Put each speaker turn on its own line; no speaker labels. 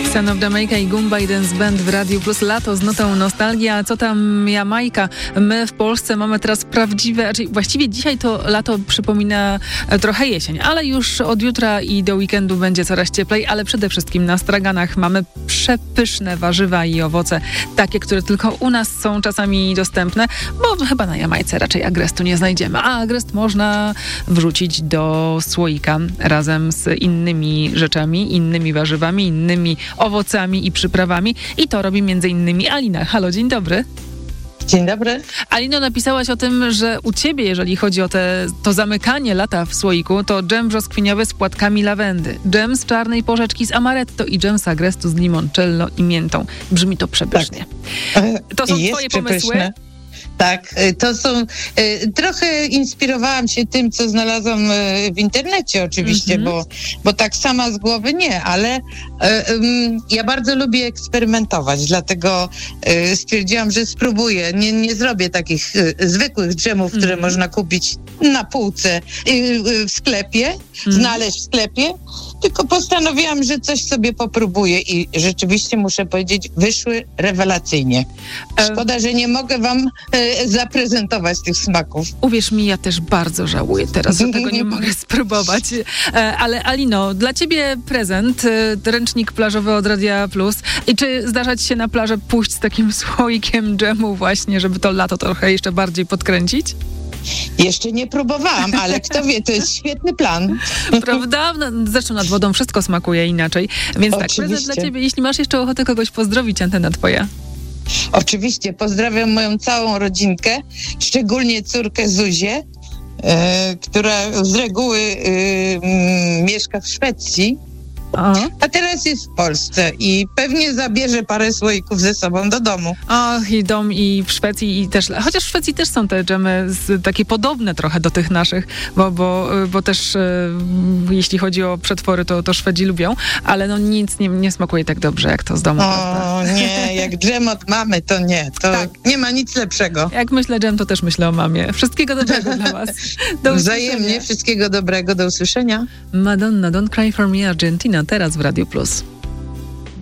Son of Jamaica i Goomba i Dance Band w Radiu Plus. Lato z nutą nostalgia. A co tam Jamajka? My w Polsce mamy teraz prawdziwe, właściwie dzisiaj to lato przypomina trochę jesień, ale już od jutra i do weekendu będzie coraz cieplej, ale przede wszystkim na straganach mamy przepyszne warzywa i owoce, takie, które tylko u nas są czasami dostępne, bo chyba na Jamajce raczej agrestu nie znajdziemy, a agrest można wrzucić do słoika razem z innymi rzeczami, innymi warzywami, innymi owocami i przyprawami i to robi między innymi Alina. Halo, dzień dobry.
Dzień dobry.
Alino, napisałaś o tym, że u ciebie, jeżeli chodzi o to zamykanie lata w słoiku, to dżem brzoskwiniowy z płatkami lawendy, dżem z czarnej porzeczki z amaretto i dżem z agrestu z limoncello i miętą. Brzmi to przepysznie.
Tak.
To są twoje pomysły?
Przepyszne. Tak, to są... Trochę inspirowałam się tym, co znalazłam w internecie oczywiście, bo tak sama z głowy nie, ale ja bardzo lubię eksperymentować, dlatego stwierdziłam, że spróbuję. Nie zrobię takich zwykłych dżemów, które można kupić na półce w sklepie, znaleźć w sklepie, tylko postanowiłam, że coś sobie popróbuję i rzeczywiście muszę powiedzieć, wyszły rewelacyjnie. Szkoda, że nie mogę wam zaprezentować tych smaków.
Uwierz mi, ja też bardzo żałuję teraz, że tego nie mogę spróbować. Ale Alino, dla ciebie prezent, ręcznik plażowy od Radia Plus. I czy zdarza ci się na plażę pójść z takim słoikiem dżemu właśnie, żeby to lato trochę jeszcze bardziej podkręcić?
Jeszcze nie próbowałam, ale kto wie, to jest świetny plan.
Prawda? No, zresztą nad wodą wszystko smakuje inaczej. Więc tak, prezent dla ciebie. Jeśli masz jeszcze ochotę kogoś pozdrowić, antena twoja.
Oczywiście, pozdrawiam moją całą rodzinkę, szczególnie córkę Zuzię, która z reguły mieszka w Szwecji, a teraz jest w Polsce i pewnie zabierze parę słoików ze sobą do domu.
Och, i dom i w Szwecji i też, chociaż w Szwecji też są te dżemy takie podobne trochę do tych naszych, bo też jeśli chodzi o przetwory, to Szwedzi lubią, ale no nic nie smakuje tak dobrze jak to z domu.
O nie, jak dżem od mamy, to nie. To tak. Nie ma nic lepszego.
Jak myślę dżem, to też myślę o mamie. Wszystkiego dobrego dla was.
Wzajemnie, wszystkiego dobrego. Do usłyszenia.
Madonna, Don't Cry For Me, Argentina, teraz w Radiu Plus.